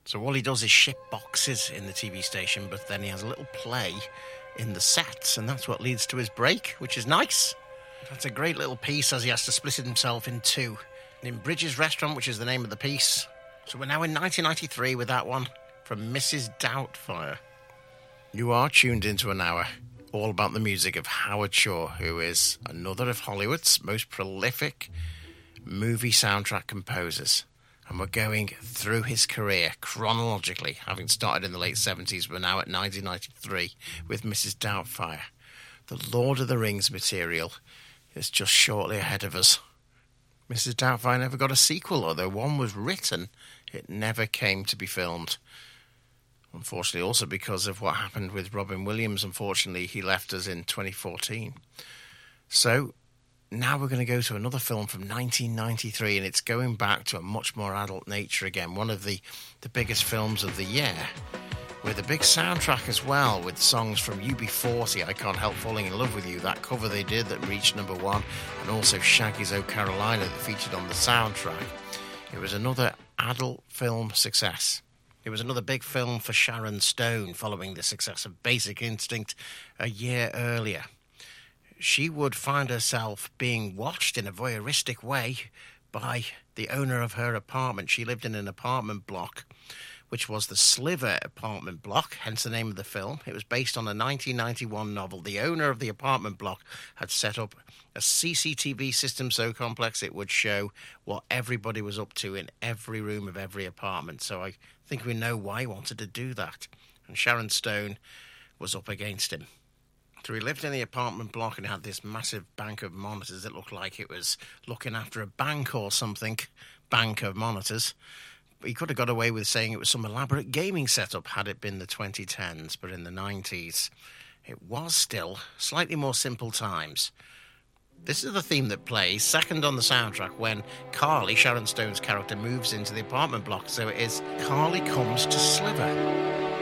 So all he does is ship boxes in the TV station, but then he has a little play in the sets, and that's what leads to his break, which is nice. That's a great little piece, as he has to split it himself in two. In Bridges Restaurant, which is the name of the piece. So we're now in 1993 with that one from Mrs. Doubtfire. You are tuned into an hour all about the music of Howard Shore, who is another of Hollywood's most prolific movie soundtrack composers. And we're going through his career chronologically, having started in the late 70s. We're now at 1993 with Mrs. Doubtfire. The Lord of the Rings material is just shortly ahead of us. Mrs. Doubtfire never got a sequel, although one was written. It never came to be filmed. Unfortunately, also because of what happened with Robin Williams. Unfortunately, he left us in 2014. So now we're going to go to another film from 1993, and it's going back to a much more adult nature again. One of the biggest films of the year, with a big soundtrack as well, with songs from UB40, I Can't Help Falling in Love With You, that cover they did that reached number one, and also Shaggy's Oh Carolina that featured on the soundtrack. It was another adult film success. It was another big film for Sharon Stone following the success of Basic Instinct a year earlier. She would find herself being watched in a voyeuristic way by the owner of her apartment. She lived in an apartment block, which was the Sliver apartment block, hence the name of the film. It was based on a 1991 novel. The owner of the apartment block had set up a CCTV system so complex it would show what everybody was up to in every room of every apartment. So I think we know why he wanted to do that. And Sharon Stone was up against him. So he lived in the apartment block and had this massive bank of monitors. It looked like it was looking after a bank or something, bank of monitors. He could have got away with saying it was some elaborate gaming setup had it been the 2010s, but in the 90s, it was still slightly more simple times. This is the theme that plays second on the soundtrack when Carly, Sharon Stone's character, moves into the apartment block. So it is Carly Comes to Sliver.